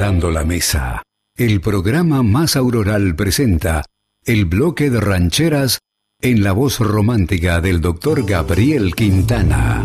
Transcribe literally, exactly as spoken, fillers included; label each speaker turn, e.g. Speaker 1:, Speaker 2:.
Speaker 1: Preparando la mesa. El programa más auroral presenta el bloque de rancheras en la voz romántica del doctor Gabriel Quintana.